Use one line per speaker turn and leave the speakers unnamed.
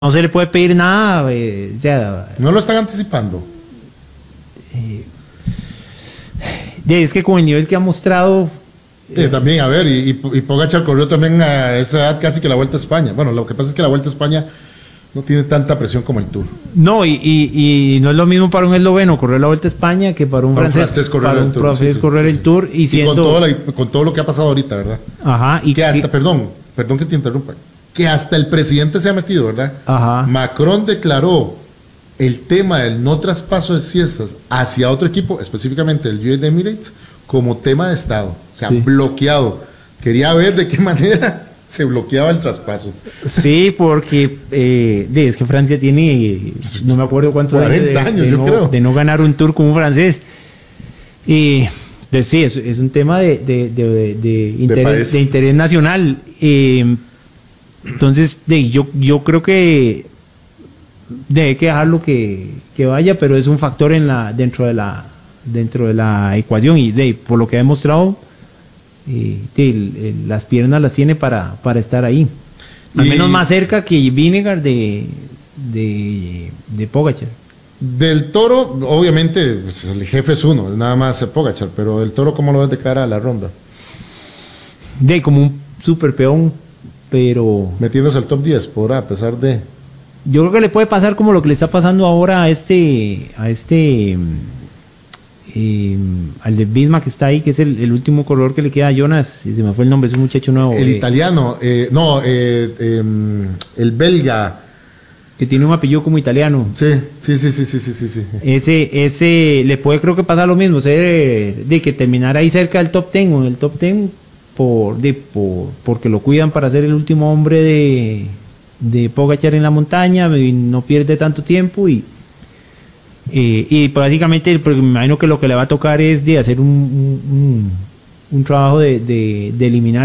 no se le puede pedir nada. O sea,
¿No lo están anticipando?
Es que con el nivel que ha mostrado...
También, a ver, y Pogačar corrió también a esa edad casi que la Vuelta a España. Bueno, lo que pasa es que la Vuelta a España no tiene tanta presión como el Tour.
No, y no es lo mismo para un esloveno correr la Vuelta a España que para un francés correr el Tour. Correr el Tour y
con todo lo que ha pasado ahorita, ¿verdad?
Ajá. Y
que hasta, perdón que te interrumpa, que hasta el presidente se ha metido, ¿verdad?
Ajá.
Macron declaró el tema del no traspaso de ciencias hacia otro equipo, específicamente el UAE Emirates, como tema de Estado, o sea, bloqueado. Quería ver de qué manera se bloqueaba el traspaso.
Sí, porque es que Francia tiene, no me acuerdo cuántos
40 años, yo creo,
de no ganar un Tour con un francés. Y sí, es un tema de interés nacional. Entonces, yo creo que debe que dejarlo que vaya, pero es un factor dentro de la ecuación y por lo que ha demostrado, las piernas las tiene para estar ahí. Al menos más cerca que Vinegar de Pogačar.
Del Toro, obviamente, pues, el jefe es uno, es nada más Pogačar, pero del Toro, ¿cómo lo ves de cara a la ronda?
Como un super peón, pero...
metiéndose al top 10, a pesar de...
Yo creo que le puede pasar como lo que le está pasando ahora al de Bismarck que está ahí, que es el último corredor que le queda a Jonas, y se me fue el nombre, es un muchacho nuevo.
El italiano, el belga.
Que tiene un apellido como italiano.
Sí.
Ese le puede, creo que pasa lo mismo, de que terminar ahí cerca del top 10 o en el top 10 porque lo cuidan para ser el último hombre de Pogačar en la montaña y no pierde tanto tiempo y básicamente me imagino que lo que le va a tocar es de hacer un trabajo de eliminar